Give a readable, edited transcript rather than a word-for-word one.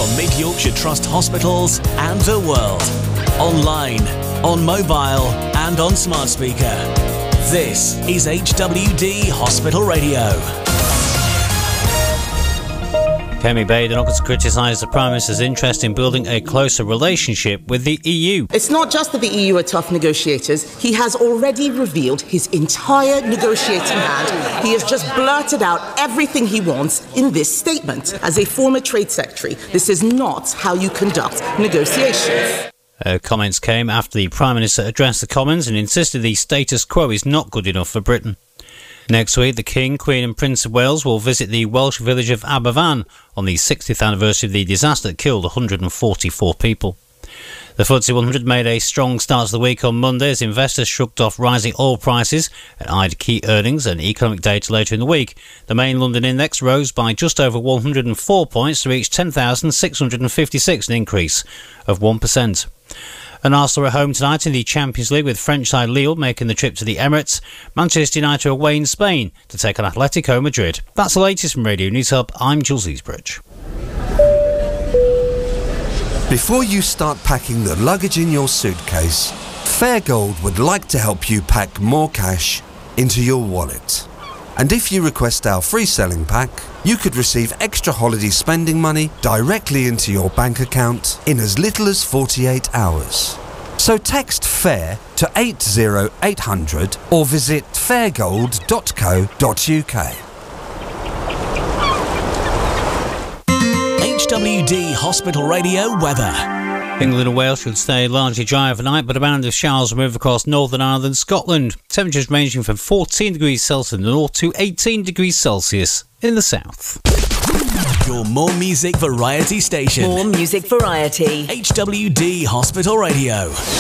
from Mid Yorkshire Trust hospitals and the world. Online, on mobile and on smart speaker. This is HWD Hospital Radio. Kemi Badenoch criticised the Prime Minister's interest in building a closer relationship with the EU. It's not just that the EU are tough negotiators. He has already revealed his entire negotiating hand. He has just blurted out everything he wants in this statement. As a former trade secretary, this is not how you conduct negotiations. Comments came after the Prime Minister addressed the Commons and insisted the status quo is not good enough for Britain. Next week, the King, Queen and Prince of Wales will visit the Welsh village of Aberfan on the 60th anniversary of the disaster that killed 144 people. The FTSE 100 made a strong start to the week on Monday as investors shrugged off rising oil prices and eyed key earnings and economic data later in the week. The main London index rose by just over 104 points to reach 10,656, an increase of 1%. And Arsenal are home tonight in the Champions League with French side Lille making the trip to the Emirates. Manchester United are away in Spain to take on Atletico Madrid. That's the latest from Radio News Hub. I'm Jules Easbridge. Before you start packing the luggage in your suitcase, Fairgold would like to help you pack more cash into your wallet. And if you request our free selling pack, you could receive extra holiday spending money directly into your bank account in as little as 48 hours. So text FAIR to 80800 or visit fairgold.co.uk. HWD Hospital Radio weather. England and Wales should stay largely dry overnight, but a band of showers will move across Northern Ireland and Scotland. Temperatures ranging from 14 degrees Celsius in the north to 18 degrees Celsius in the south. Your more music variety station. More music variety. HWD Hospital Radio.